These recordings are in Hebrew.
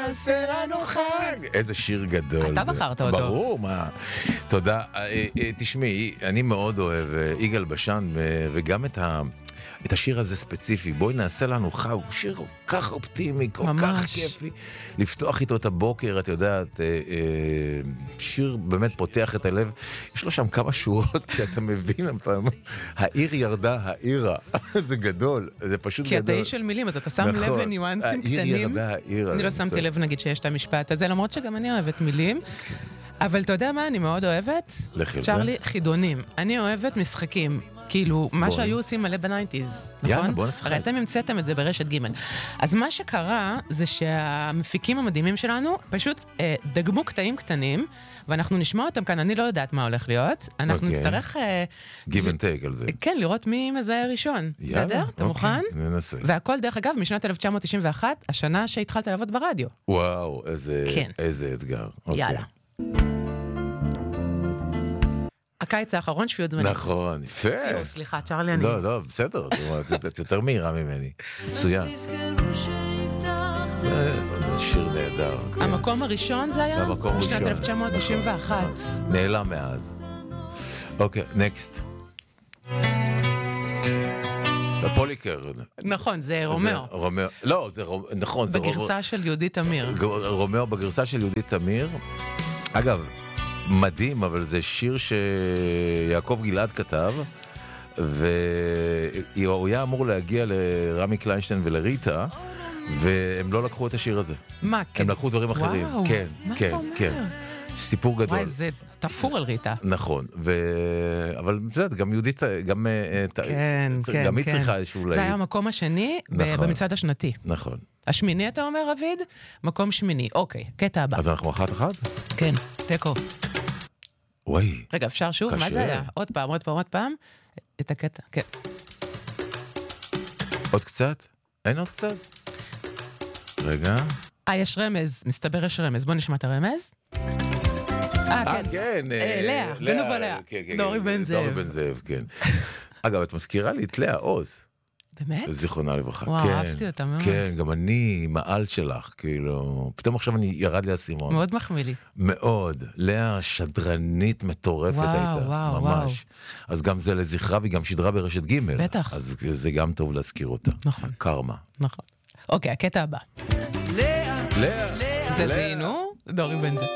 נעשה לנו חג. איזה שיר גדול. אתה בחרת אותו. ברור, מה. תודה. תשמעי, אני מאוד אוהב יגאל בשן, וגם את השיר הזה ספציפי, בואי נעשה לנו חג, הוא שיר כל כך אופטימי, כל כך כיפי, לפתוח איתו את הבוקר, את יודעת, שיר באמת פותח את הלב, יש לו שם כמה שורות שאתה מבין, העיר ירדה, העירה, זה גדול, זה פשוט גדול. כי אתה איש של מילים, אז אתה שם לב לניואנסים קטנים. העיר ירדה, העירה. אני לא שמתי לב נגיד שיש את המשפט הזה, למרות שגם אני אוהבת מילים, אבל אתה יודע מה אני מאוד אוהבת? צ'רלי, חידונים. אני אוהבת משחקים. כאילו, מה שהיו עושים מלא בניינטיז, נכון? יאללה, בוא נשחק. הרי אתם המצאתם את זה ברשת ג'. אז מה שקרה זה שהמפיקים המדהימים שלנו פשוט דגמו קטעים קטנים, ואנחנו נשמע אותם כאן, אני לא יודעת מה הולך להיות. אנחנו נצטרך... give and take על זה. כן, לראות מי מזהה ראשון. בסדר? אתה מוכן? ננסה. והכל דרך אגב, משנת 1991, השנה שהתחלת לעבוד ברדיו. וואו, איזה אתגר. יאללה. הקיץ האחרון שפיות זמנית. נכון, יפה. סליחה, צ'רלי, אני... לא, בסדר, את יותר מהירה ממני. מצוין. שיר נהדר. המקום הראשון זה היה? בשנת 1991. נעלם מאז. אוקיי, נקסט. פוליקר. נכון, זה רומאו. לא, נכון. בגרסה של יהודית אמיר. רומאו בגרסה של יהודית אמיר. אגב, מדהים, אבל זה שיר שיעקב גלעד כתב, והוא היה אמור להגיע לרמי קליינשטיין ולריטה, והם לא לקחו את השיר הזה. מה? הם לקחו דברים אחרים. וואו, כן, מה כן, אתה אומר? כן. סיפור גדול. וואי, זה תפור על ריטה. נכון, אבל זה גם יהודית, גם היא צריכה איזשהו להיט. זה היה המקום השני במצעד השנתי. נכון. השמיני אתה אומר, רביד? מקום שמיני. אוקיי, קטע הבא. אז אנחנו אחת? כן, תיקו. וואי. רגע, אפשר שוב? מה זה היה? עוד פעם. את הקטע, כן. עוד קצת? אין עוד קצת? רגע. יש רמז, מסתבר יש רמז. בוא נשמע את הרמז. כן. לאה, בנובה לאה. דורי בן זאב. דורי בן זאב, כן. אגב, את מזכירה לי את לאה עוז. באמת? זיכרונה לברכה. וואו, אהבתי אותה מאוד. כן, גם אני, מעל שלך, כאילו, פתאום עכשיו אני ירד לי הסימון. מאוד מחמיא לי. מאוד. לאה שדרנית מטורפת הייתה. ממש. אז גם זה לזכרה, והיא גם שדרה ברשת ג'. בטח. אז זה גם טוב להזכיר אותה. נכון. קרמה. נכון. אוקיי, הקטע הבא. לאה. זה זינו, דורי בן זאב.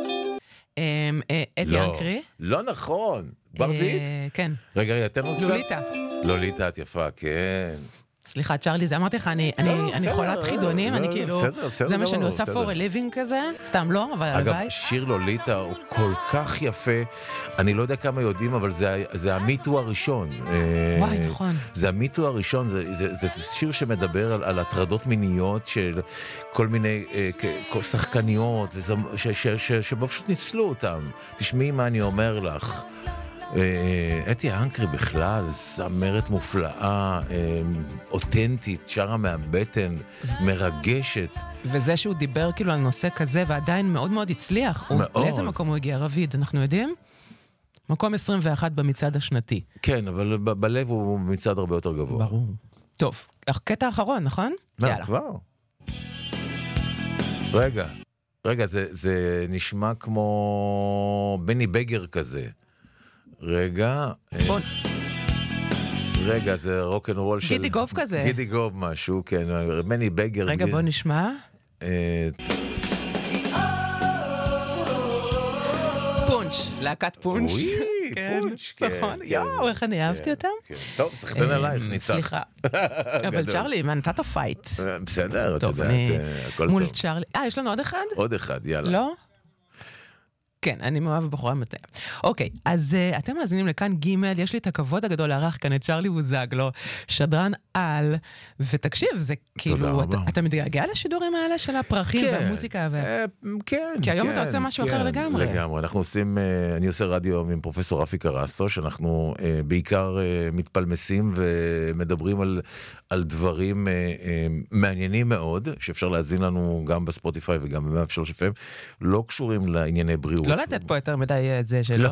אתי אנקרי. לא נכון. ברזית? כן. רגע, תן לו קצת. לוליטה. לוליטה, את יפה, כן. סליחה, צ'רלי, זה אמרתי לך, אני חולת חידונים, אני כאילו, זה מה שאני עושה for a living כזה, סתם לא, אבל הלוואי. אגב, שיר לוליטה הוא כל כך יפה, אני לא יודע כמה יודעים, אבל זה המיטו הראשון. וואי, נכון. זה המיטו הראשון, זה שיר שמדבר על הטרדות מיניות של כל מיני שחקניות, שפשוט ניצלו אותם. תשמעי מה אני אומר לך. אתי אנקרי בכלל, זמרת מופלאה, אותנטית, שרה מהבטן, מרגשת. וזה שהוא דיבר כאילו על נושא כזה ועדיין מאוד מאוד הצליח. מאוד. לאיזה מקום הוא הגיע, רביד? אנחנו יודעים? מקום 21 במצעד השנתי. כן, אבל בלב הוא מצעד הרבה יותר גבוה. ברור. טוב, הקטע האחרון, נכון? יאללה. כבר. רגע, זה נשמע כמו בני בגר כזה. רגע, זה רוק אנד רול של... גידי גוב כזה. גידי גוב משהו, כן, מני בגר. רגע, בוא נשמע. פונץ', להקת פונץ'. פונץ', כן. נכון, יואו, איך אני אהבתי אותם. טוב, סחטן עלייך, ניצח. סליחה. אבל צ'רלי, מה נתת פייט? בסדר, את יודעת, הכל טוב. מול צ'רלי. יש לנו עוד אחד? עוד אחד, יאללה. לא? כן, אני מאוהב בחורה מטעה. אוקיי, אז אתם מאזינים לכאן ג', יש לי את הכבוד הגדול לארח כאן את צ'רלי בוזגלו, שדרן על, ותקשיב, זה כאילו, אתה מתגעגע לשידורים האלה של הפרחים והמוזיקה? כן. כי היום אתה עושה משהו אחר לגמרי. לגמרי, אני עושה רדיו עם פרופסור רפי קרסו, שאנחנו בעיקר מתפלמסים ומדברים על דברים מעניינים מאוד, שאפשר להזין לנו גם בספוטיפיי וגם ב-103 FM, לא קשורים לענייני בריאות. לא לתת פה יותר מדי את זה שלא.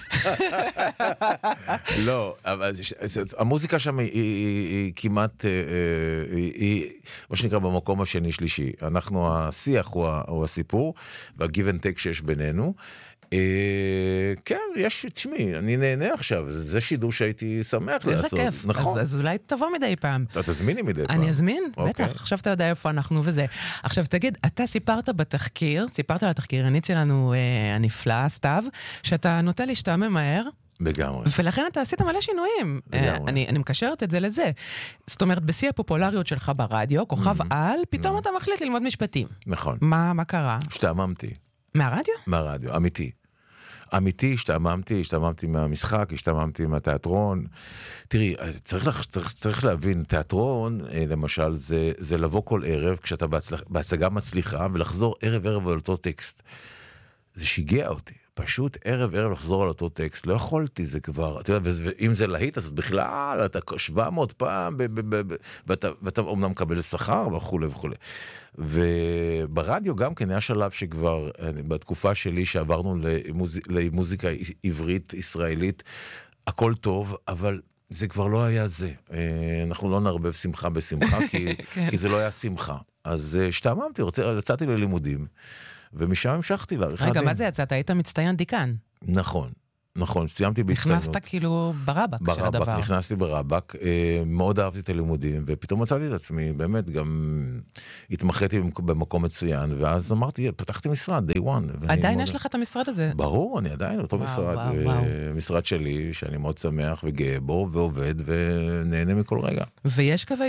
לא, אבל המוזיקה שם היא כמעט, היא מה שנקרא במקום השני שלישי. השיח הוא הסיפור, והגיב אנד טייק שיש בינינו. כן, תשמעי, אני נהנה עכשיו, זה שידור שהייתי שמח לעשות. איזה כיף, נכון. אז אולי תבוא מדי פעם. אתה תזמיני מדי פעם. אני אזמין, בטח, עכשיו אתה יודע איפה אנחנו וזה. עכשיו תגיד, אתה סיפרת על התחקירנית שלנו הנפלאה, סתיו, שאתה נוטה להשתעמם מהר. לגמרי. ולכן אתה עשית מלא שינויים. אני מקשרת את זה לזה. זאת אומרת, בשיא הפופולריות שלך ברדיו, כוכב על, פתאום אתה מחליט ללמוד משפטים. נכון. מה קרה? השתעממתי. מהרדיו? מהרדיו, אמיתי, השתעממתי מהמשחק, השתעממתי מהתיאטרון. תראי, צריך להבין, תיאטרון, למשל, זה לבוא כל ערב, כשאתה בהצגה מצליחה, ולחזור ערב על אותו טקסט. זה שיגע אותי. פשוט ערב לחזור על אותו טקסט, לא יכולתי, זה כבר, אתה יודע, ואם זה להיט, אז בכלל, אתה 700 פעם, ואתה אומנם מקבל שכר, וכו'. וברדיו גם כן היה שלב שכבר, בתקופה שלי שעברנו למוזיקה עברית, ישראלית, הכל טוב, אבל זה כבר לא היה זה. אנחנו לא נערבב שמחה בשמחה, כי זה לא היה שמחה. אז השתעממתי, יצאתי ללימודים, ומשם המשכתי לעריכת דין. רגע, מה זה יצאת? היית מצטיין דיקן. נכון, סיימתי בהצטיינות. נכנסת כאילו ברבק של הדבר. נכנסתי ברבק, מאוד אהבתי את הלימודים, ופתאום מצאתי את עצמי, באמת, גם התמחיתי במקום מצוין, ואז אמרתי, פתחתי משרד, day one. עדיין יש לך את המשרד הזה? ברור, אני עדיין אותו משרד. משרד שלי, שאני מאוד שמח וגאה בו, ועובד, ונהנה מכל רגע. ויש קווי